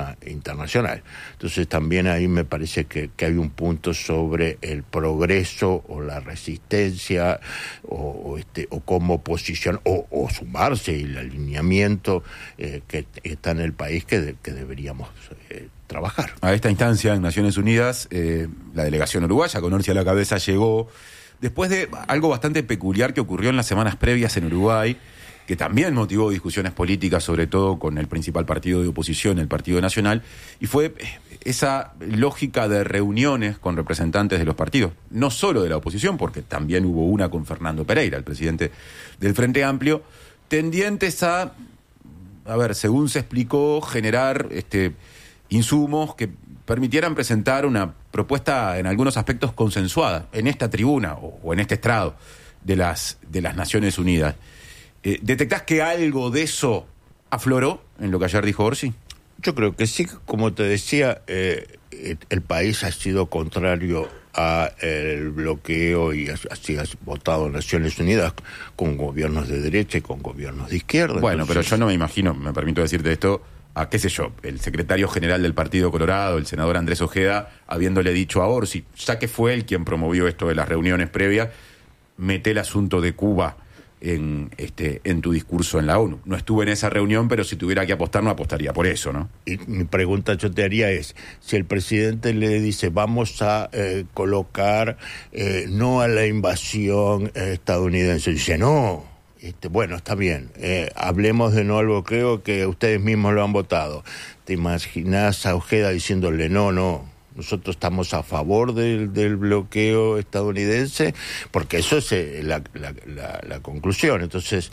sistema internacional. Entonces también ahí me parece que hay un punto sobre el progreso o la resistencia o cómo posicionar o sumarse y el alineamiento que está en el país que deberíamos trabajar. A esta instancia en Naciones Unidas, la delegación uruguaya, con Orsi a la cabeza, llegó después de algo bastante peculiar que ocurrió en las semanas previas en Uruguay, que también motivó discusiones políticas, sobre todo con el principal partido de oposición, el Partido Nacional, y fue esa lógica de reuniones con representantes de los partidos, no solo de la oposición, porque también hubo una con Fernando Pereira, el presidente del Frente Amplio, tendientes a ver, según se explicó, generar insumos que permitieran presentar una propuesta en algunos aspectos consensuada en esta tribuna o en este estrado de las Naciones Unidas. ¿Detectás que algo de eso afloró en lo que ayer dijo Orsi? Yo creo que sí, como te decía, el país ha sido contrario a el bloqueo y así ha votado Naciones Unidas con gobiernos de derecha y con gobiernos de izquierda. Bueno, entonces, pero yo no me imagino, me permito decirte esto, a qué sé yo, el secretario general del Partido Colorado, el senador Andrés Ojeda, habiéndole dicho a Orsi, ya que fue él quien promovió esto de las reuniones previas, mete el asunto de Cuba en tu discurso en la ONU. No estuve en esa reunión, pero si tuviera que apostar, no apostaría por eso, ¿no? Y mi pregunta yo te haría es, si el presidente le dice vamos a colocar no a la invasión estadounidense, dice no, bueno, está bien, hablemos de no al bloqueo que ustedes mismos lo han votado. ¿Te imaginas a Ojeda diciéndole no, nosotros estamos a favor del bloqueo estadounidense? Porque eso es la conclusión. Entonces,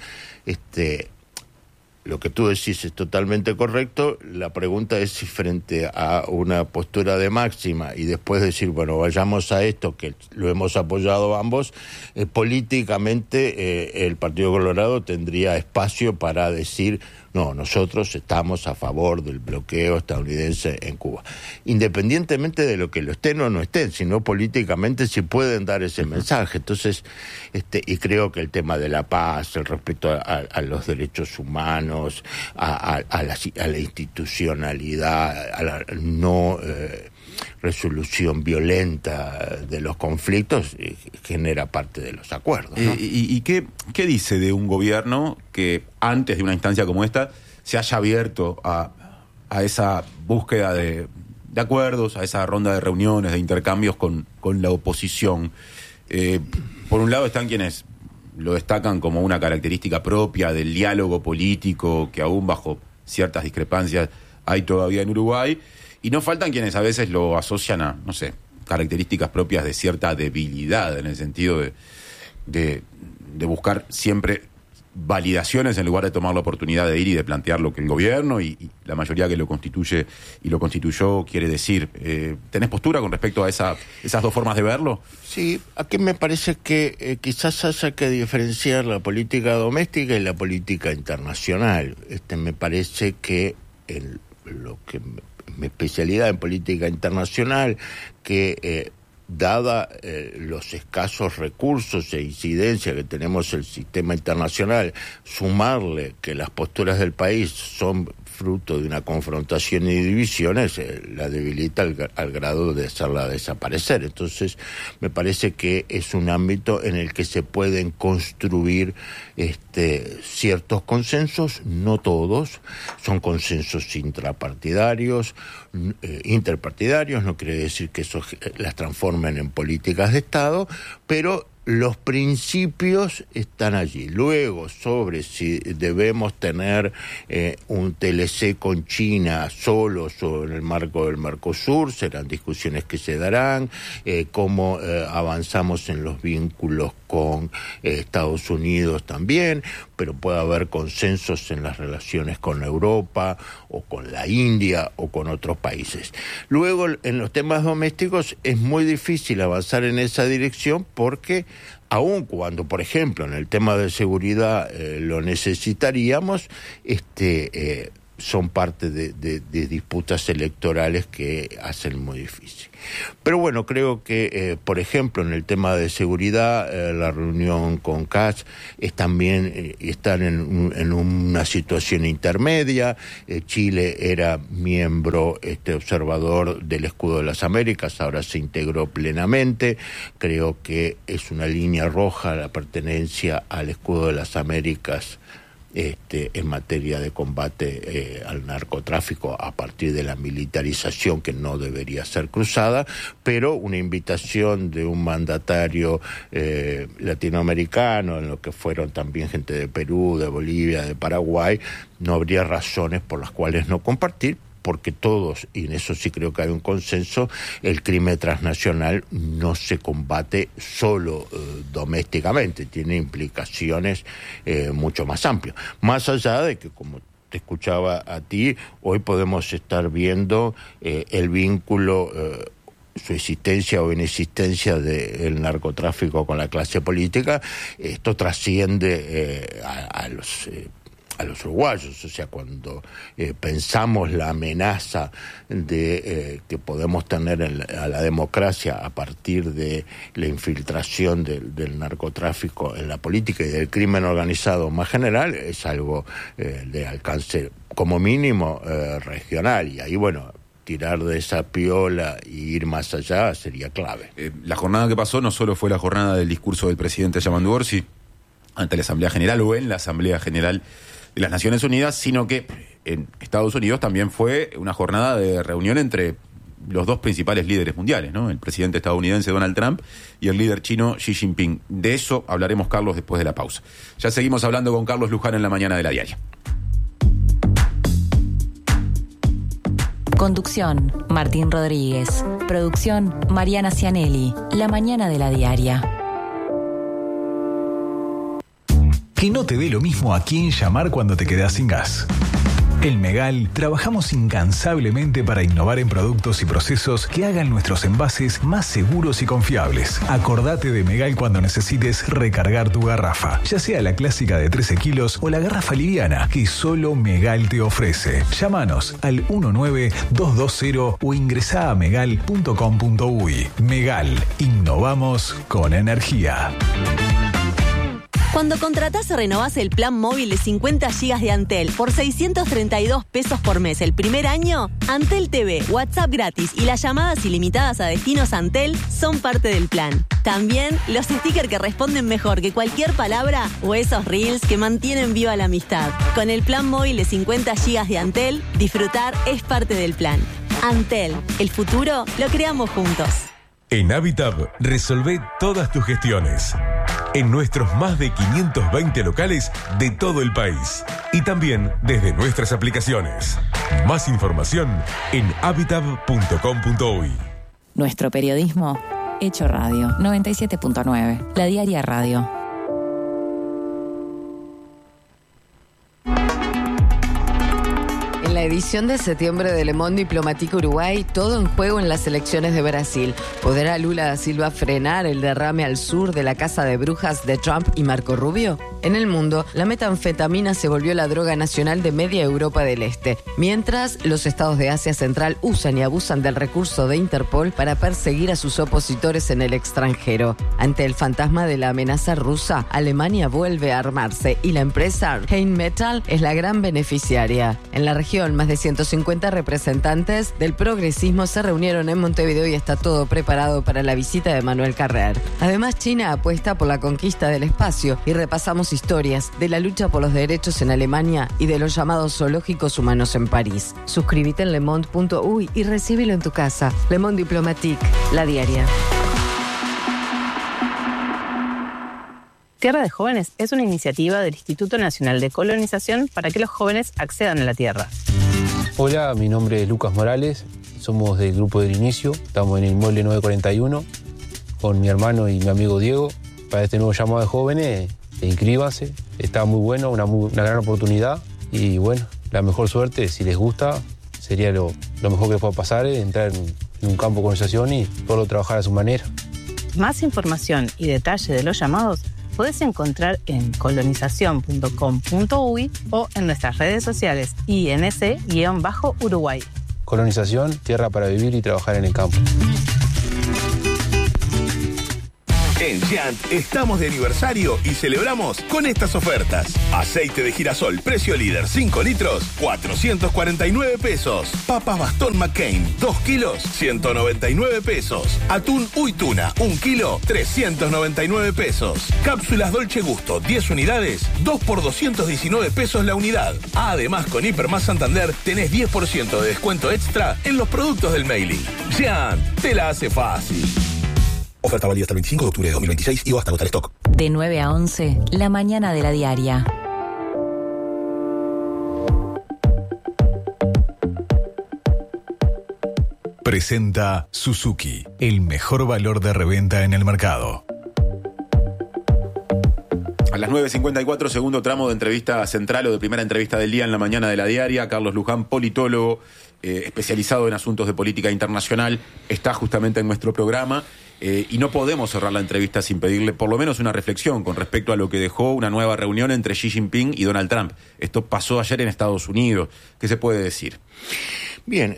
lo que tú decís es totalmente correcto. La pregunta es si frente a una postura de máxima y después decir, bueno, vayamos a esto, que lo hemos apoyado ambos, políticamente el Partido Colorado tendría espacio para decir, no, nosotros estamos a favor del bloqueo estadounidense en Cuba. Independientemente de lo que lo estén o no estén, sino políticamente si pueden dar ese mensaje. Entonces, y creo que el tema de la paz, el respeto a los derechos humanos, a la institucionalidad, a la no resolución violenta de los conflictos, genera parte de los acuerdos, ¿no? ¿Y qué dice de un gobierno que antes de una instancia como esta se haya abierto a esa búsqueda de acuerdos, a esa ronda de reuniones, de intercambios con la oposición? Por un lado están quienes lo destacan como una característica propia del diálogo político que aún bajo ciertas discrepancias hay todavía en Uruguay, y no faltan quienes a veces lo asocian a, no sé, características propias de cierta debilidad, en el sentido de buscar siempre validaciones en lugar de tomar la oportunidad de ir y de plantear lo que el gobierno y la mayoría que lo constituye y lo constituyó quiere decir. ¿Tenés postura con respecto a esas dos formas de verlo? Sí, aquí me parece que quizás haya que diferenciar la política doméstica y la política internacional. Me parece que lo que mi especialidad en política internacional, que dada los escasos recursos e incidencia que tenemos el sistema internacional, sumarle que las posturas del país son fruto de una confrontación y divisiones, la debilita al grado de hacerla desaparecer. Entonces, me parece que es un ámbito en el que se pueden construir ciertos consensos, no todos, son consensos intrapartidarios, interpartidarios, no quiere decir que eso las transformen en políticas de Estado, pero los principios están allí. Luego, sobre si debemos tener un TLC con China solos o en el marco del Mercosur, serán discusiones que se darán, cómo avanzamos en los vínculos con Estados Unidos también, pero puede haber consensos en las relaciones con Europa o con la India o con otros países. Luego, en los temas domésticos es muy difícil avanzar en esa dirección porque aun cuando, por ejemplo, en el tema de seguridad lo necesitaríamos, son parte de disputas electorales que hacen muy difícil. Pero bueno, creo que, por ejemplo, en el tema de seguridad, la reunión con Katz están en una situación intermedia. Chile era miembro observador del Escudo de las Américas, ahora se integró plenamente. Creo que es una línea roja la pertenencia al Escudo de las Américas en materia de combate al narcotráfico a partir de la militarización que no debería ser cruzada, pero una invitación de un mandatario latinoamericano, en lo que fueron también gente de Perú, de Bolivia, de Paraguay, no habría razones por las cuales no compartir, porque todos, y en eso sí creo que hay un consenso, el crimen transnacional no se combate solo domésticamente, tiene implicaciones mucho más amplias. Más allá de que, como te escuchaba a ti, hoy podemos estar viendo el vínculo, su existencia o inexistencia del narcotráfico con la clase política. Esto trasciende a los uruguayos, o sea, cuando pensamos la amenaza que podemos tener a la democracia a partir de la infiltración del narcotráfico en la política y del crimen organizado más general, es algo de alcance como mínimo regional, y ahí, bueno, tirar de esa piola y ir más allá sería clave. La jornada que pasó no solo fue la jornada del discurso del presidente Yamandu Orsi ante la Asamblea General o en la Asamblea General de las Naciones Unidas, sino que en Estados Unidos también fue una jornada de reunión entre los dos principales líderes mundiales, ¿no? El presidente estadounidense Donald Trump y el líder chino Xi Jinping. De eso hablaremos, Carlos, después de la pausa. Ya seguimos hablando con Carlos Luján en la mañana de La Diaria. Conducción, Martín Rodríguez. Producción, Mariana Cianelli. La mañana de La Diaria. Que no te dé lo mismo a quién llamar cuando te quedás sin gas. En Megal trabajamos incansablemente para innovar en productos y procesos que hagan nuestros envases más seguros y confiables. Acordate de Megal cuando necesites recargar tu garrafa, ya sea la clásica de 13 kilos o la garrafa liviana que solo Megal te ofrece. Llámanos al 19220 o ingresá a megal.com.uy. Megal, innovamos con energía. Cuando contratás o renovás el plan móvil de 50 GB de Antel por 632 pesos por mes el primer año, Antel TV, WhatsApp gratis y las llamadas ilimitadas a destinos Antel son parte del plan. También los stickers que responden mejor que cualquier palabra o esos reels que mantienen viva la amistad. Con el plan móvil de 50 GB de Antel, disfrutar es parte del plan. Antel, el futuro lo creamos juntos. En Habitab, resolvé todas tus gestiones. En nuestros más de 520 locales de todo el país. Y también desde nuestras aplicaciones. Más información en habitab.com.uy. Nuestro periodismo, hecho radio. 97.9. La Diaria Radio. En la edición de septiembre de Le Monde Diplomatique Uruguay, todo en juego en las elecciones de Brasil. ¿Podrá Lula da Silva frenar el derrame al sur de la casa de brujas de Trump y Marco Rubio? En el mundo, la metanfetamina se volvió la droga nacional de media Europa del Este, mientras los estados de Asia Central usan y abusan del recurso de Interpol para perseguir a sus opositores en el extranjero. Ante el fantasma de la amenaza rusa, Alemania vuelve a armarse y la empresa Rheinmetall es la gran beneficiaria. En la región, más de 150 representantes del progresismo se reunieron en Montevideo y está todo preparado para la visita de Manuel Carrer. Además, China apuesta por la conquista del espacio y repasamos historias de la lucha por los derechos en Alemania y de los llamados zoológicos humanos en París. Suscríbete en lemonde.uy y recíbelo en tu casa. Le Monde Diplomatique, La Diaria. Tierra de Jóvenes es una iniciativa del Instituto Nacional de Colonización para que los jóvenes accedan a la tierra. Hola, mi nombre es Lucas Morales, somos del Grupo del Inicio, estamos en el inmueble 941 con mi hermano y mi amigo Diego para este nuevo llamado de jóvenes. Inscríbanse, está muy bueno, una gran oportunidad y bueno, la mejor suerte, si les gusta, sería lo mejor que pueda pasar, entrar en un campo de colonización y poderlo trabajar a su manera. Más información y detalle de los llamados podés encontrar en colonización.com.uy o en nuestras redes sociales INC-Uruguay. Colonización, tierra para vivir y trabajar en el campo. En Giant estamos de aniversario y celebramos con estas ofertas. Aceite de girasol, precio líder, 5 litros, 449 pesos. Papas Bastón McCain, 2 kilos, 199 pesos. Atún Uituna, 1 kilo, 399 pesos. Cápsulas Dolce Gusto, 10 unidades, 2 por 219 pesos la unidad. Además, con Hipermás Santander tenés 10% de descuento extra en los productos del mailing. Giant, te la hace fácil. Oferta válida hasta el 25 de octubre de 2026 y o hasta agotar stock. De 9 a 11, la mañana de la diaria. Presenta Suzuki, el mejor valor de reventa en el mercado. A las 9:54, segundo tramo de entrevista central o de primera entrevista del día en la mañana de la diaria. Carlos Luján, politólogo, especializado en asuntos de política internacional, está justamente en nuestro programa. Y no podemos cerrar la entrevista sin pedirle por lo menos una reflexión con respecto a lo que dejó una nueva reunión entre Xi Jinping y Donald Trump. Esto pasó ayer en Estados Unidos. ¿Qué se puede decir? Bien,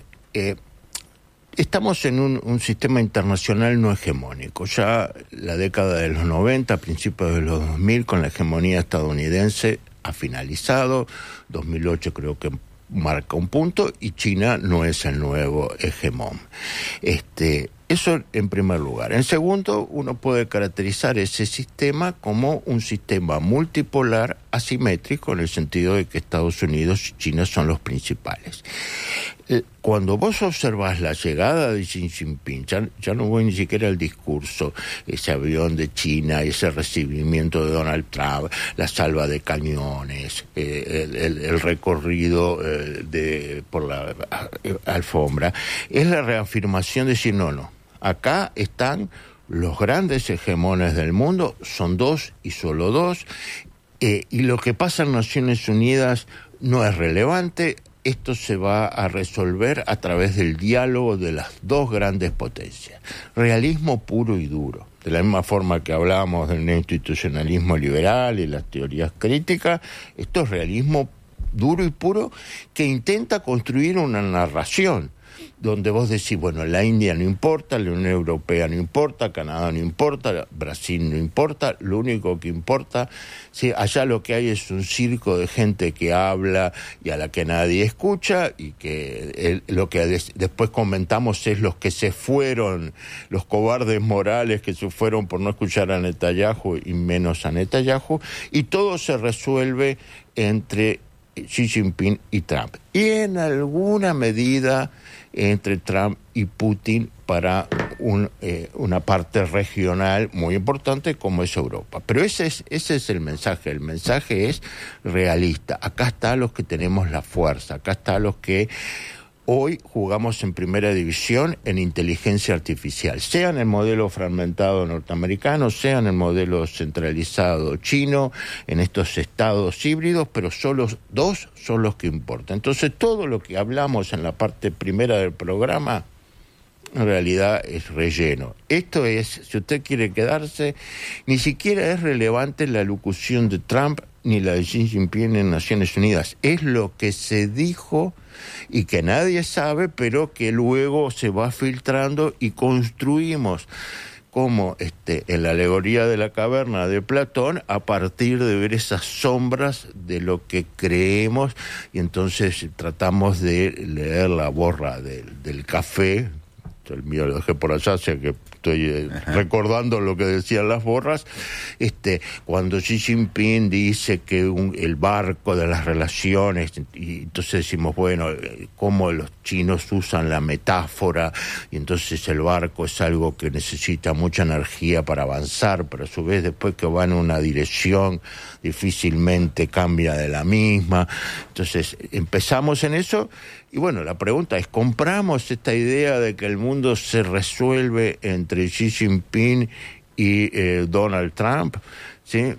estamos en un sistema internacional no hegemónico. Ya la década de los 90, principios de los 2000, con la hegemonía estadounidense ha finalizado. 2008 creo que marca un punto y China no es el nuevo hegemón. Eso en primer lugar. En segundo, uno puede caracterizar ese sistema como un sistema multipolar asimétrico, en el sentido de que Estados Unidos y China son los principales. Cuando vos observás la llegada de Xi Jinping, ya no voy ni siquiera al discurso, ese avión de China, ese recibimiento de Donald Trump, la salva de cañones, el recorrido por la alfombra, es la reafirmación de decir no. Acá están los grandes hegemones del mundo, son dos y solo dos, y lo que pasa en Naciones Unidas no es relevante. Esto se va a resolver a través del diálogo de las dos grandes potencias. Realismo puro y duro. De la misma forma que hablábamos del institucionalismo liberal y las teorías críticas, esto es realismo duro y puro que intenta construir una narración donde vos decís, bueno, la India no importa, la Unión Europea no importa, Canadá no importa, Brasil no importa, lo único que importa, sí, allá lo que hay es un circo de gente que habla y a la que nadie escucha, y que lo que después comentamos es los que se fueron, los cobardes morales que se fueron por no escuchar a Netanyahu y menos a Netanyahu, y todo se resuelve entre Xi Jinping y Trump. Y en alguna medida entre Trump y Putin para una parte regional muy importante como es Europa. Pero ese es el mensaje. El mensaje es realista. Acá están los que tenemos la fuerza. Acá están los que hoy jugamos en primera división en inteligencia artificial, sea en el modelo fragmentado norteamericano, sea en el modelo centralizado chino, en estos estados híbridos, pero solo dos son los que importan. Entonces todo lo que hablamos en la parte primera del programa en realidad es relleno. Esto es, si usted quiere quedarse, ni siquiera es relevante la locución de Trump ni la de Xi Jinping en Naciones Unidas. Es lo que se dijo y que nadie sabe, pero que luego se va filtrando y construimos como en la alegoría de la caverna de Platón, a partir de ver esas sombras de lo que creemos, y entonces tratamos de leer la borra del café. El mío lo dejé por allá, o sea que estoy recordando lo que decían las borras. Cuando Xi Jinping dice que el barco de las relaciones, y entonces decimos, bueno, cómo los chinos usan la metáfora, y entonces el barco es algo que necesita mucha energía para avanzar, pero a su vez después que va en una dirección difícilmente cambia de la misma. Entonces empezamos en eso. Y bueno, la pregunta es, ¿compramos esta idea de que el mundo se resuelve entre Xi Jinping y Donald Trump? ¿Sí?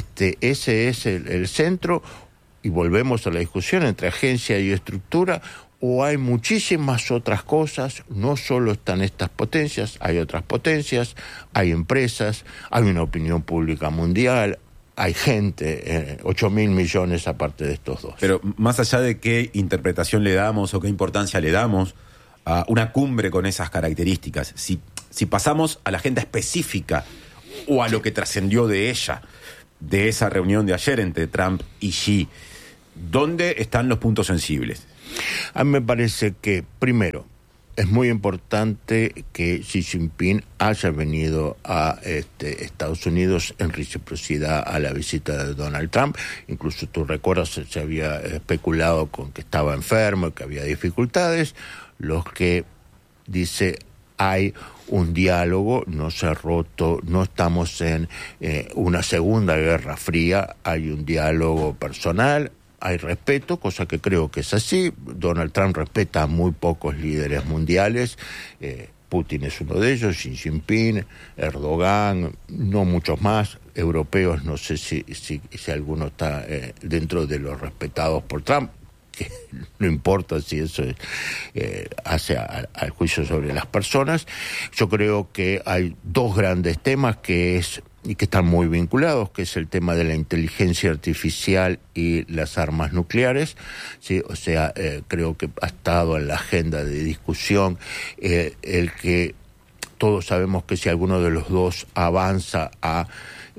Ese es el centro, y volvemos a la discusión entre agencia y estructura, o hay muchísimas otras cosas, no solo están estas potencias, hay otras potencias, hay empresas, hay una opinión pública mundial, hay gente, 8.000 millones aparte de estos dos. Pero más allá de qué interpretación le damos o qué importancia le damos a una cumbre con esas características, si pasamos a la agenda específica o a lo que trascendió de ella, de esa reunión de ayer entre Trump y Xi, ¿dónde están los puntos sensibles? A mí me parece que, primero, es muy importante que Xi Jinping haya venido a Estados Unidos en reciprocidad a la visita de Donald Trump. Incluso tú recuerdas, se había especulado con que estaba enfermo, que había dificultades. Los que dice hay un diálogo, no se ha roto, no estamos en una segunda guerra fría, hay un diálogo personal, hay respeto, cosa que creo que es así. Donald Trump respeta a muy pocos líderes mundiales, Putin es uno de ellos, Xi Jinping, Erdogan, no muchos más, europeos, no sé si alguno está dentro de los respetados por Trump, que no importa si eso hace al juicio sobre las personas. Yo creo que hay dos grandes temas y que están muy vinculados, que es el tema de la inteligencia artificial y las armas nucleares. Sí, o sea, creo que ha estado en la agenda de discusión el que todos sabemos que si alguno de los dos avanza a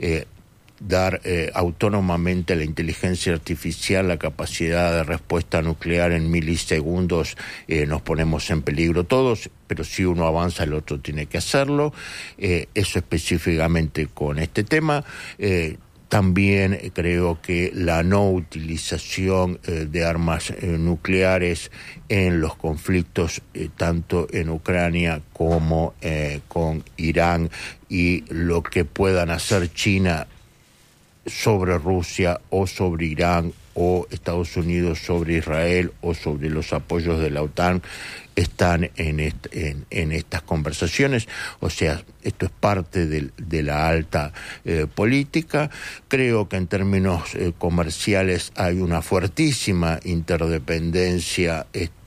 dar autónomamente la inteligencia artificial, la capacidad de respuesta nuclear en milisegundos, nos ponemos en peligro todos, pero si uno avanza el otro tiene que hacerlo. Eso específicamente con este tema. También creo que la no utilización de armas nucleares en los conflictos tanto en Ucrania como con Irán, y lo que puedan hacer China sobre Rusia o sobre Irán, o Estados Unidos sobre Israel o sobre los apoyos de la OTAN, están en estas conversaciones. O sea, esto es parte de la alta política. Creo que en términos comerciales hay una fuertísima interdependencia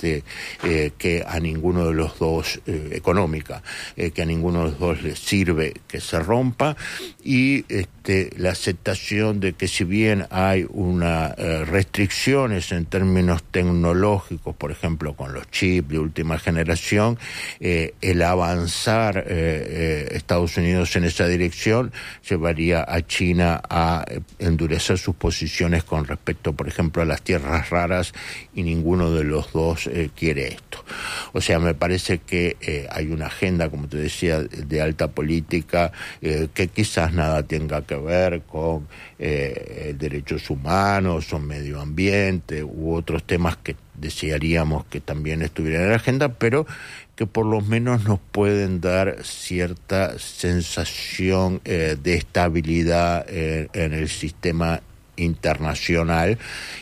que a ninguno de los dos, económica, que a ninguno de los dos les sirve que se rompa, y la aceptación de que si bien hay una restricciones en términos tecnológicos, por ejemplo con los chips de última generación, el avanzar Estados Unidos en esa dirección llevaría a China a endurecer sus posiciones con respecto, por ejemplo, a las tierras raras, y ninguno de los dos quiere esto. O sea, me parece que hay una agenda, como te decía, de alta política, que quizás nada tenga que ver con derechos humanos o medio ambiente u otros temas que desearíamos que también estuvieran en la agenda, pero que por lo menos nos pueden dar cierta sensación de estabilidad en el sistema internacional,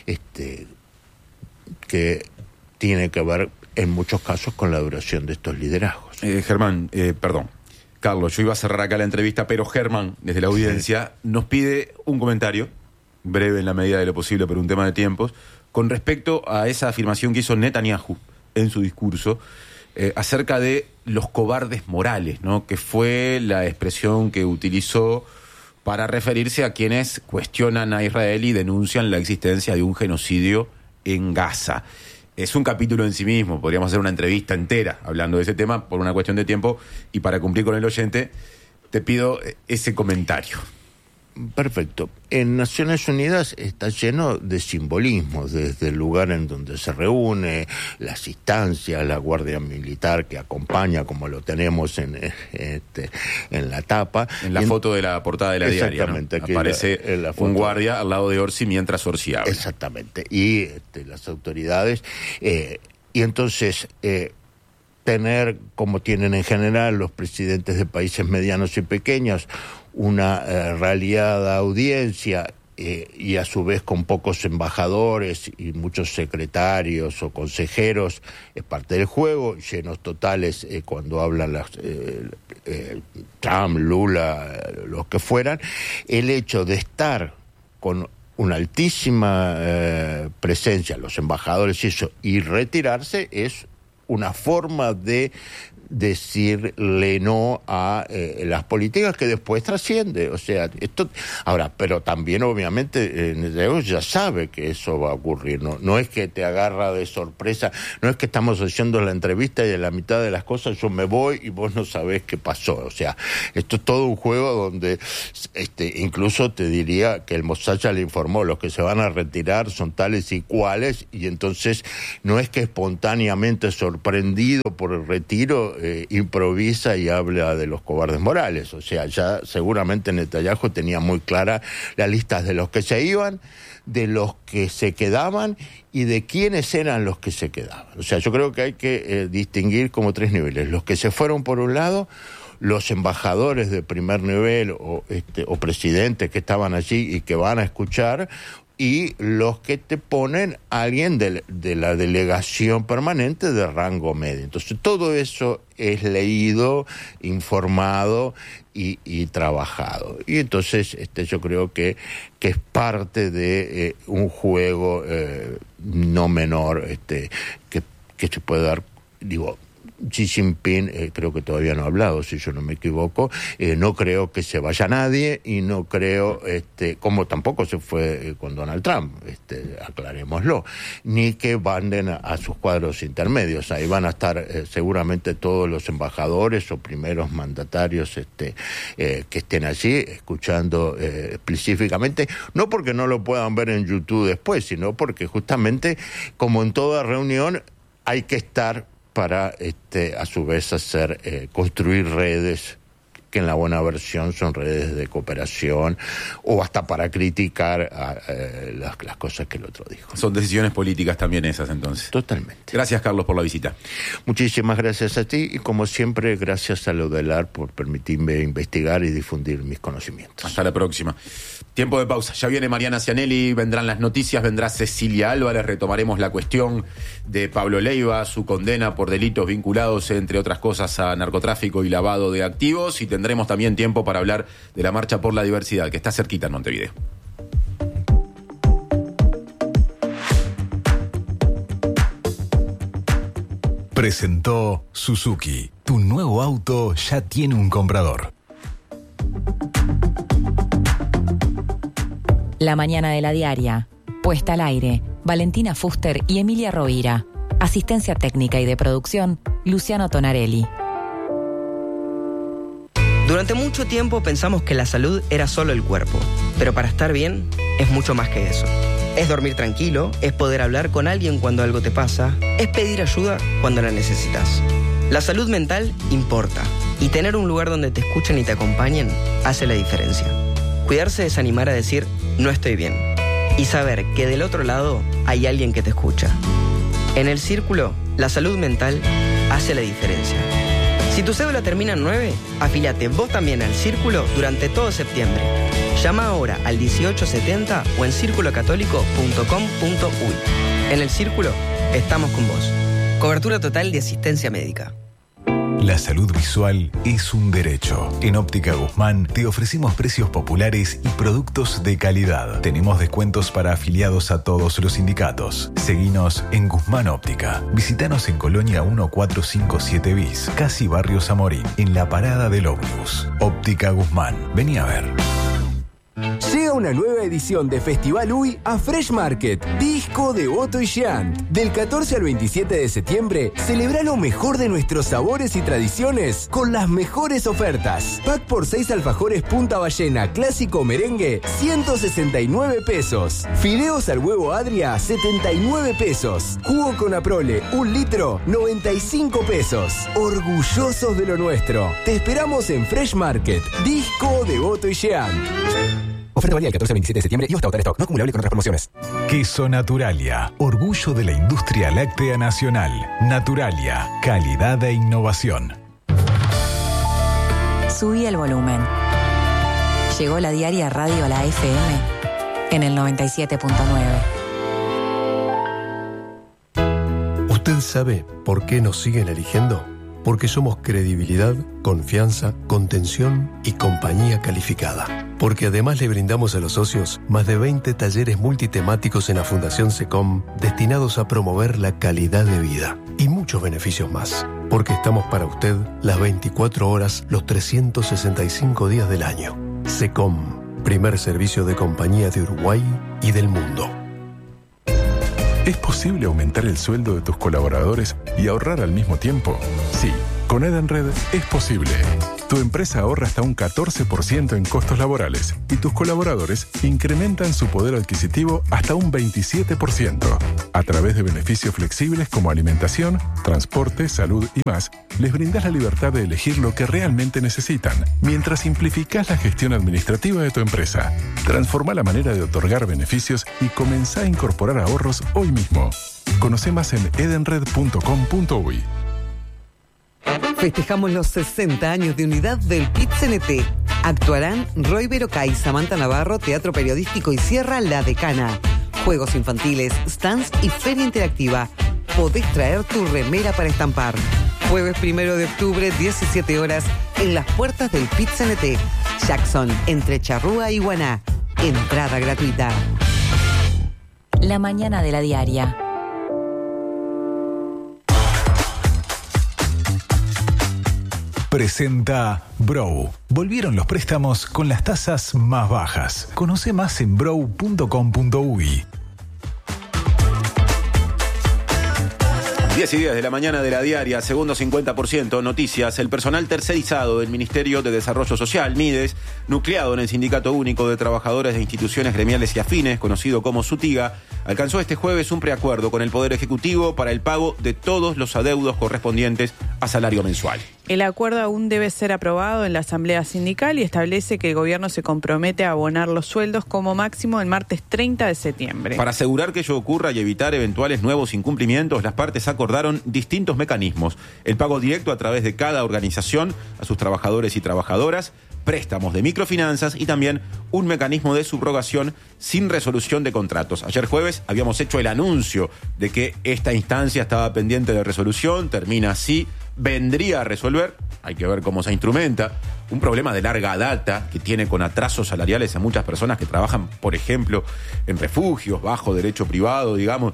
que tiene que ver en muchos casos con la duración de estos liderazgos. Germán, perdón, Carlos, yo iba a cerrar acá la entrevista, pero Germán, desde la audiencia, nos pide un comentario, breve en la medida de lo posible por un tema de tiempos, con respecto a esa afirmación que hizo Netanyahu en su discurso acerca de los cobardes morales, ¿no? Que fue la expresión que utilizó para referirse a quienes cuestionan a Israel y denuncian la existencia de un genocidio en Gaza. Es un capítulo en sí mismo, podríamos hacer una entrevista entera hablando de ese tema por una cuestión de tiempo, y para cumplir con el oyente te pido ese comentario. Perfecto. En Naciones Unidas está lleno de simbolismos, desde el lugar en donde se reúne, las instancias, la Guardia Militar que acompaña, como lo tenemos en la tapa. En la foto de la portada de la diaria, ¿no? Aparece un guardia al lado de Orsi mientras Orsi habla. Exactamente. Y las autoridades. Y entonces tener, como tienen en general los presidentes de países medianos y pequeños, una raleada audiencia y a su vez con pocos embajadores y muchos secretarios o consejeros, es parte del juego. Llenos totales cuando hablan Trump, Lula, los que fueran. El hecho de estar con una altísima presencia, los embajadores y eso, y retirarse es una forma de decirle no a las políticas que después trasciende. O sea, esto ahora, pero también obviamente Netanyahu ya sabe que eso va a ocurrir, no es que te agarra de sorpresa, no es que estamos haciendo la entrevista y en la mitad de las cosas yo me voy y vos no sabés qué pasó. O sea, esto es todo un juego donde incluso te diría que el Mossad ya le informó, los que se van a retirar son tales y cuales, y entonces no es que espontáneamente sorprendido por el retiro improvisa y habla de los cobardes morales. O sea, ya seguramente Netanyahu tenía muy clara las listas de los que se iban, de los que se quedaban y de quiénes eran los que se quedaban. O sea, yo creo que hay que distinguir como 3 niveles. Los que se fueron por un lado, los embajadores de primer nivel o presidentes que estaban allí y que van a escuchar, y los que te ponen a alguien de la delegación permanente de rango medio. Entonces todo eso es leído, informado y trabajado. Y entonces yo creo que es parte de un juego no menor que se puede dar, digo. Xi Jinping creo que todavía no ha hablado, si yo no me equivoco. No creo que se vaya nadie y no creo, como tampoco se fue con Donald Trump, aclarémoslo, ni que manden a sus cuadros intermedios. Ahí van a estar seguramente todos los embajadores o primeros mandatarios que estén allí escuchando específicamente, no porque no lo puedan ver en YouTube después, sino porque justamente, como en toda reunión, hay que estar para a su vez construir redes que en la buena versión son redes de cooperación, o hasta para criticar las cosas que el otro dijo. Son decisiones políticas también esas, entonces. Totalmente. Gracias, Carlos, por la visita. Muchísimas gracias a ti y, como siempre, gracias a Lodelar por permitirme investigar y difundir mis conocimientos. Hasta la próxima. Tiempo de pausa. Ya viene Mariana Cianelli, vendrán las noticias, vendrá Cecilia Álvarez, retomaremos la cuestión de Pablo Leiva, su condena por delitos vinculados, entre otras cosas, a narcotráfico y lavado de activos, y tendremos también tiempo para hablar de la Marcha por la Diversidad, que está cerquita en Montevideo. Presentó Suzuki. Tu nuevo auto ya tiene un comprador. La mañana de la diaria. Puesta al aire. Valentina Fuster y Emilia Rovira. Asistencia técnica y de producción, Luciano Tonarelli. Durante mucho tiempo pensamos que la salud era solo el cuerpo, pero para estar bien es mucho más que eso. Es dormir tranquilo, es poder hablar con alguien cuando algo te pasa, es pedir ayuda cuando la necesitas. La salud mental importa, y tener un lugar donde te escuchen y te acompañen hace la diferencia. Cuidarse es animar a decir, no estoy bien, y saber que del otro lado hay alguien que te escucha. En El Círculo, la salud mental hace la diferencia. Si tu cédula termina en 9, afíliate vos también al Círculo durante todo septiembre. Llama ahora al 1870 o en circulocatólico.com.uy. En El Círculo, estamos con vos. Cobertura total de asistencia médica. La salud visual es un derecho. En Óptica Guzmán te ofrecemos precios populares y productos de calidad. Tenemos descuentos para afiliados a todos los sindicatos. Seguinos en Guzmán Óptica. Visítanos en Colonia 1457 bis, casi Barrio Zamorín, en la parada del ómnibus. Óptica Guzmán. Vení a ver. Llega una nueva edición de Festival UI a Fresh Market, disco de Otto y Jean. Del 14 al 27 de septiembre, celebra lo mejor de nuestros sabores y tradiciones con las mejores ofertas. Pack por 6 alfajores Punta Ballena, clásico merengue, 169 pesos. Fideos al huevo Adria, 79 pesos. Jugo con Aprole, 1 litro, 95 pesos. Orgullosos de lo nuestro. Te esperamos en Fresh Market, disco de Otto y Jean. Oferta válida del 14 al 27 de septiembre y hasta agotar stock. No acumulable con otras promociones. Queso Naturalia. Orgullo de la industria láctea nacional. Naturalia. Calidad e innovación. Subí el volumen. Llegó la diaria Radio La FM en el 97.9. ¿Usted sabe por qué nos siguen eligiendo? porque somos credibilidad, confianza, contención y compañía calificada. Porque además le brindamos a los socios más de 20 talleres multitemáticos en la Fundación SECOM destinados a promover la calidad de vida y muchos beneficios más. Porque estamos para usted las 24 horas, los 365 días del año. SECOM, primer servicio de compañía de Uruguay y del mundo. ¿Es posible aumentar el sueldo de tus colaboradores y ahorrar al mismo tiempo? Sí, con Edenred es posible. Tu empresa ahorra hasta un 14% en costos laborales y tus colaboradores incrementan su poder adquisitivo hasta un 27%. A través de beneficios flexibles como alimentación, transporte, salud y más, les brindas la libertad de elegir lo que realmente necesitan, mientras simplificás la gestión administrativa de tu empresa. Transforma la manera de otorgar beneficios y comenzá a incorporar ahorros hoy mismo. Conoce más en edenred.com.uy. Festejamos los 60 años de unidad del PIT-CNT. Actuarán Roy Berocay, Samantha Navarro, Teatro Periodístico y Sierra La Decana. Juegos infantiles, stands y feria interactiva. Podés traer tu remera para estampar. Jueves 1 de octubre, 17 horas, en las puertas del PIT-CNT. Jackson, entre Charrúa y Guaná. Entrada gratuita. La mañana de la diaria. Presenta Brow. Volvieron los préstamos con las tasas más bajas. Conoce más en brow.com.uy. 10:10 de la mañana de la diaria, segundo 50%, noticias. El personal tercerizado del Ministerio de Desarrollo Social, MIDES, nucleado en el Sindicato Único de Trabajadores de Instituciones Gremiales y Afines, conocido como SUTIGA, alcanzó este jueves un preacuerdo con el Poder Ejecutivo para el pago de todos los adeudos correspondientes a salario mensual. El acuerdo aún debe ser aprobado en la Asamblea Sindical y establece que el gobierno se compromete a abonar los sueldos como máximo el martes 30 de septiembre. Para asegurar que ello ocurra y evitar eventuales nuevos incumplimientos, las partes acordaron distintos mecanismos. El pago directo a través de cada organización a sus trabajadores y trabajadoras, préstamos de microfinanzas y también un mecanismo de subrogación sin resolución de contratos. Ayer jueves habíamos hecho el anuncio de que esta instancia estaba pendiente de resolución, termina así, vendría a resolver, hay que ver cómo se instrumenta, un problema de larga data que tiene con atrasos salariales a muchas personas que trabajan, por ejemplo, en refugios, bajo derecho privado, digamos,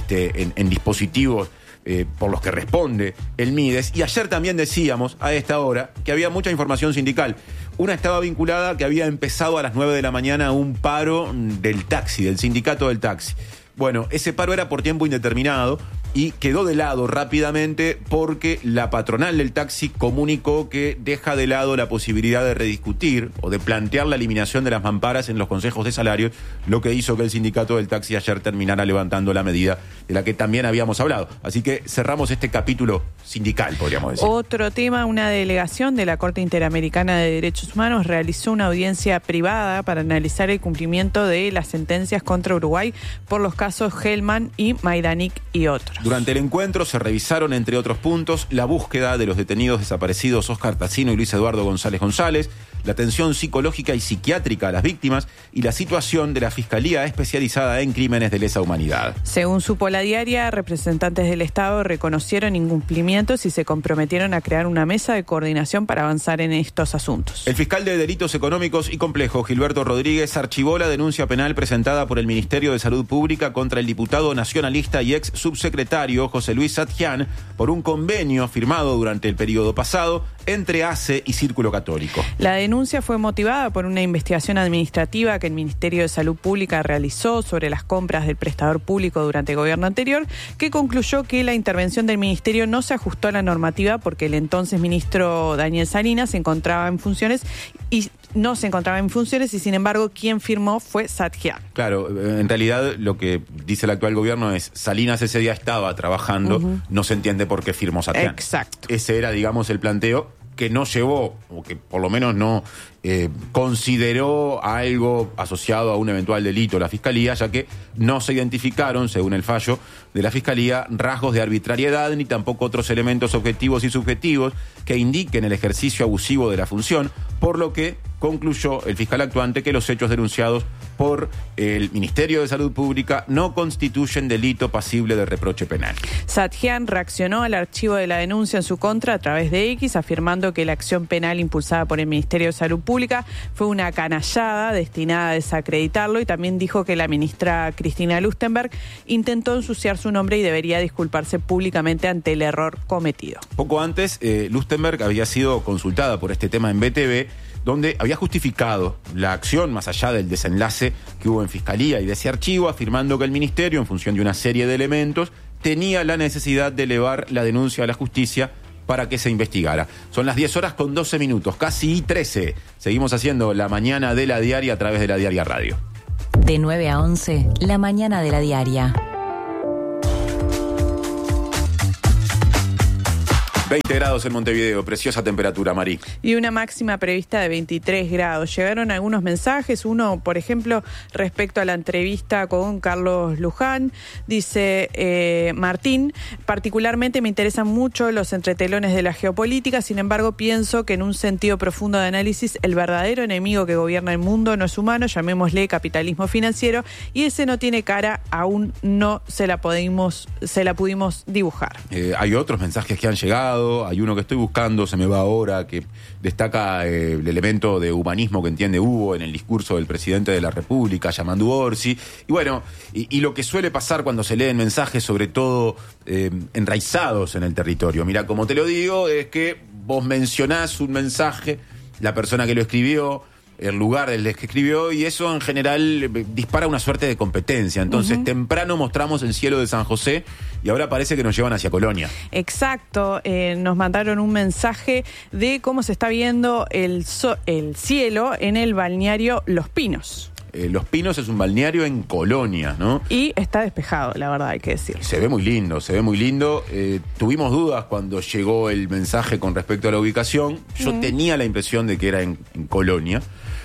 en dispositivos por los que responde el MIDES. Y ayer también decíamos, a esta hora, que había mucha información sindical. Una estaba vinculada que había empezado a las 9 de la mañana un paro del taxi, del sindicato del taxi. Bueno, ese paro era por tiempo indeterminado y quedó de lado rápidamente porque la patronal del taxi comunicó que deja de lado la posibilidad de rediscutir o de plantear la eliminación de las mamparas en los consejos de salarios, lo que hizo que el sindicato del taxi ayer terminara levantando la medida de la que también habíamos hablado. Así que cerramos este capítulo sindical, podríamos decir. Otro tema, una delegación de la Corte Interamericana de Derechos Humanos realizó una audiencia privada para analizar el cumplimiento de las sentencias contra Uruguay por los casos Hellman y Majdanek y otros. Durante el encuentro se revisaron, entre otros puntos, la búsqueda de los detenidos desaparecidos Óscar Tassino y Luis Eduardo González, la atención psicológica y psiquiátrica a las víctimas y la situación de la Fiscalía Especializada en Crímenes de Lesa Humanidad. Según supo la diaria, representantes del Estado reconocieron incumplimientos y se comprometieron a crear una mesa de coordinación para avanzar en estos asuntos. El fiscal de Delitos Económicos y Complejos, Gilberto Rodríguez, archivó la denuncia penal presentada por el Ministerio de Salud Pública contra el diputado nacionalista y ex subsecretario José Luis Satjian por un convenio firmado durante el periodo pasado entre ACE y Círculo Católico. La denuncia fue motivada por una investigación administrativa que el Ministerio de Salud Pública realizó sobre las compras del prestador público durante el gobierno anterior, que concluyó que la intervención del Ministerio no se ajustó a la normativa porque el entonces ministro Daniel Salinas se encontraba en funciones y sin embargo quien firmó fue Satjian. Claro, en realidad lo que dice el actual gobierno es Salinas ese día estaba trabajando, no se entiende por qué firmó Satjian. Exacto. Ese era, digamos, el planteo que no llevó, o que por lo menos no consideró algo asociado a un eventual delito la Fiscalía, ya que no se identificaron, según el fallo de la Fiscalía, rasgos de arbitrariedad ni tampoco otros elementos objetivos y subjetivos que indiquen el ejercicio abusivo de la función, por lo que concluyó el fiscal actuante que los hechos denunciados por el Ministerio de Salud Pública no constituyen delito pasible de reproche penal. Sadjian reaccionó al archivo de la denuncia en su contra a través de X, afirmando que la acción penal impulsada por el Ministerio de Salud Pública fue una canallada destinada a desacreditarlo, y también dijo que la ministra Cristina Lustenberg intentó ensuciar su nombre y debería disculparse públicamente ante el error cometido. Poco antes, Lustenberg había sido consultada por este tema en BTV, donde había justificado la acción más allá del desenlace que hubo en Fiscalía y de ese archivo, afirmando que el Ministerio, en función de una serie de elementos, tenía la necesidad de elevar la denuncia a la justicia para que se investigara. Son las 10:12, casi 13. Seguimos haciendo la mañana de la diaria a través de la Diaria Radio. De 9 a 11, la mañana de la diaria. 20 grados en Montevideo, preciosa temperatura, Mari. Y una máxima prevista de 23 grados. Llegaron algunos mensajes, uno, por ejemplo, respecto a la entrevista con Carlos Luján. Dice Martín, particularmente me interesan mucho los entretelones de la geopolítica, sin embargo pienso que en un sentido profundo de análisis el verdadero enemigo que gobierna el mundo no es humano, llamémosle capitalismo financiero, y ese no tiene cara, aún no se la pudimos dibujar. Hay otros mensajes que han llegado. Hay uno que estoy buscando, se me va ahora, que destaca el elemento de humanismo que entiende Hugo en el discurso del presidente de la República, llamando Orsi. Y bueno, y lo que suele pasar cuando se leen mensajes, sobre todo enraizados en el territorio. Mira, como te lo digo, es que vos mencionás un mensaje, la persona que lo escribió, el lugar del que escribió, y eso en general dispara una suerte de competencia. Entonces, temprano mostramos el cielo de San José y ahora parece que nos llevan hacia Colonia. Exacto, nos mandaron un mensaje de cómo se está viendo el cielo en el balneario Los Pinos. Los Pinos es un balneario en Colonia, ¿no? Y está despejado, la verdad, hay que decir. Se ve muy lindo, se ve muy lindo. Tuvimos dudas cuando llegó el mensaje con respecto a la ubicación. Yo tenía la impresión de que era en Colonia.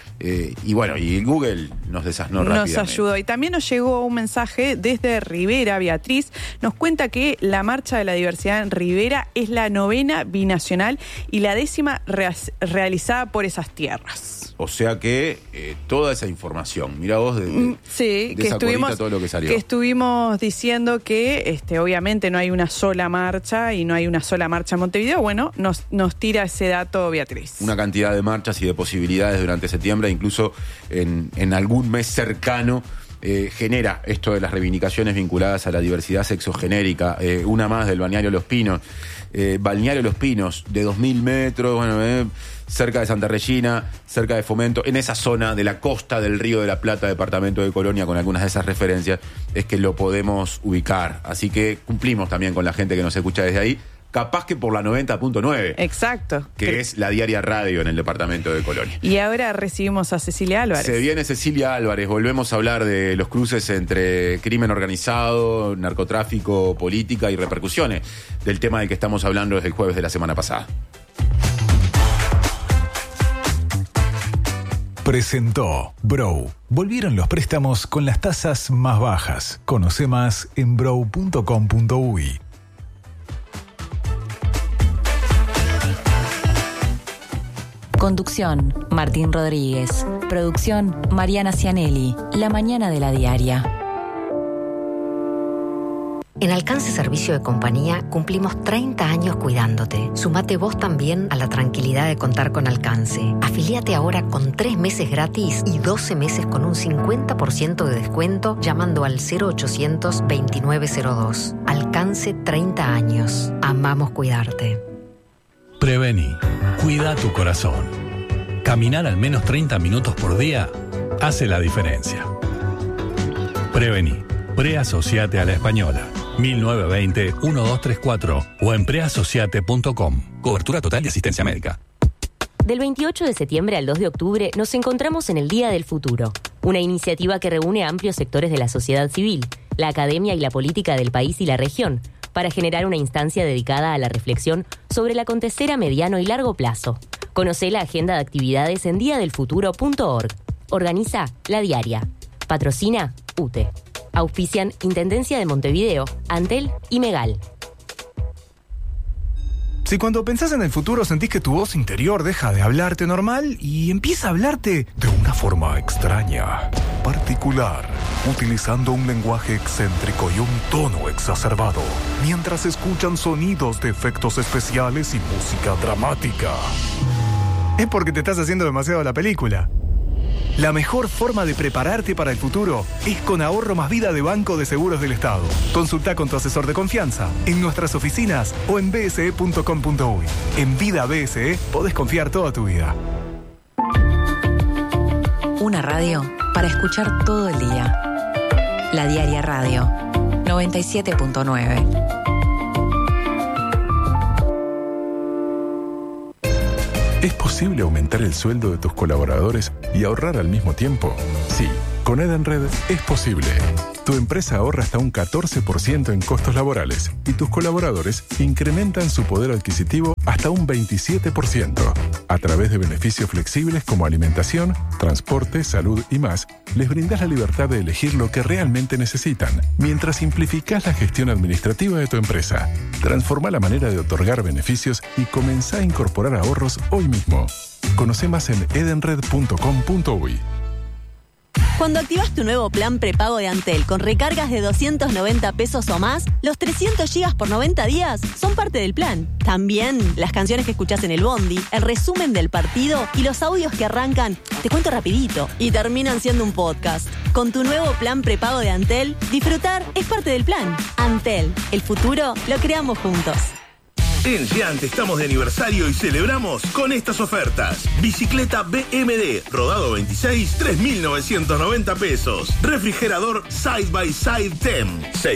Y bueno, y Google nos desasnó rápidamente. Nos ayudó. Y también nos llegó un mensaje desde Rivera. Beatriz nos cuenta que la Marcha de la Diversidad en Rivera es la 9ª binacional y la 10ª realizada por esas tierras. O sea que toda esa información, mira vos, sí, que estuvimos, todo lo que salió. Que estuvimos diciendo que obviamente no hay una sola marcha y no hay una sola marcha en Montevideo. Bueno, nos tira ese dato Beatriz. Una cantidad de marchas y de posibilidades durante septiembre, incluso en algún mes cercano. Genera esto de las reivindicaciones vinculadas a la diversidad sexogenérica. Una más del Balneario Los Pinos. Balneario Los Pinos, de 2.000 metros, bueno, cerca de Santa Regina, cerca de Fomento, en esa zona de la costa del Río de la Plata, departamento de Colonia, con algunas de esas referencias, es que lo podemos ubicar. Así que cumplimos también con la gente que nos escucha desde ahí. Capaz que por la 90.9. Exacto. Que es la Diaria Radio en el departamento de Colonia. Y ahora recibimos a Cecilia Álvarez. Se viene Cecilia Álvarez. Volvemos a hablar de los cruces entre crimen organizado, narcotráfico, política y repercusiones del tema del que estamos hablando desde el jueves de la semana pasada. Presentó Brow. Volvieron los préstamos con las tasas más bajas. Conoce más en brow.com.uy. Conducción, Martín Rodríguez. Producción, Mariana Cianelli. La mañana de la diaria. En Alcance Servicio de Compañía cumplimos 30 años cuidándote. Sumate vos también a la tranquilidad de contar con Alcance. Afilíate ahora con 3 meses gratis y 12 meses con un 50% de descuento llamando al 0800 2902. Alcance 30 años. Amamos cuidarte. Prevení. Cuida tu corazón. Caminar al menos 30 minutos por día hace la diferencia. Prevení. Preasociate a la Española. 1920-1234 o en preasociate.com. Cobertura total de asistencia médica. Del 28 de septiembre al 2 de octubre nos encontramos en el Día del Futuro, una iniciativa que reúne a amplios sectores de la sociedad civil, la academia y la política del país y la región, para generar una instancia dedicada a la reflexión sobre el acontecer a mediano y largo plazo. Conocé la agenda de actividades en diadelfuturo.org. Organiza La Diaria. Patrocina UTE. Auspician Intendencia de Montevideo, Antel y Megal. Si cuando pensás en el futuro sentís que tu voz interior deja de hablarte normal y empieza a hablarte de una forma extraña, particular, utilizando un lenguaje excéntrico y un tono exacerbado, mientras escuchan sonidos de efectos especiales y música dramática, es porque te estás haciendo demasiado la película. La mejor forma de prepararte para el futuro es con Ahorro Más Vida de Banco de Seguros del Estado. Consulta con tu asesor de confianza en nuestras oficinas o en bse.com.uy. En Vida BSE podés confiar toda tu vida. Una radio para escuchar todo el día. La Diaria Radio 97.9. ¿Es posible aumentar el sueldo de tus colaboradores y ahorrar al mismo tiempo? Sí, con Edenred es posible. Tu empresa ahorra hasta un 14% en costos laborales y tus colaboradores incrementan su poder adquisitivo hasta un 27%. A través de beneficios flexibles como alimentación, transporte, salud y más, les brindas la libertad de elegir lo que realmente necesitan, mientras simplificás la gestión administrativa de tu empresa. Transforma la manera de otorgar beneficios y comenzá a incorporar ahorros hoy mismo. Conoce más en edenred.com.uy. Cuando activas tu nuevo plan prepago de Antel con recargas de 290 pesos o más, los 300 gigas por 90 días son parte del plan. También las canciones que escuchás en el bondi, el resumen del partido y los audios que arrancan, te cuento rapidito, y terminan siendo un podcast. Con tu nuevo plan prepago de Antel, disfrutar es parte del plan. Antel, el futuro lo creamos juntos. En Giant estamos de aniversario y celebramos con estas ofertas. Bicicleta BMD, rodado 26, 3.990 pesos. Refrigerador Side by Side TEM,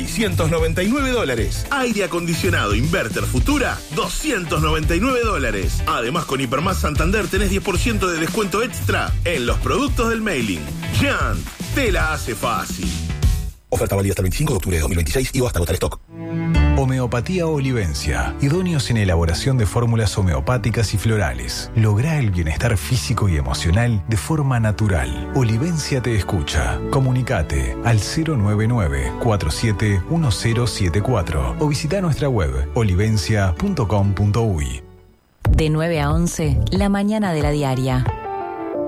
$699. Aire acondicionado Inverter Futura, $299. Además, con Hipermás Santander tenés 10% de descuento extra en los productos del mailing. Giant, te la hace fácil. Oferta válida hasta el 25 de octubre de 2026 y hasta agotar stock. Homeopatía Olivencia. Idóneos en elaboración de fórmulas homeopáticas y florales. Lográ el bienestar físico y emocional de forma natural. Olivencia te escucha. Comunicate al 099-471074 o visita nuestra web olivencia.com.uy. De 9 a 11, la mañana de la Diaria.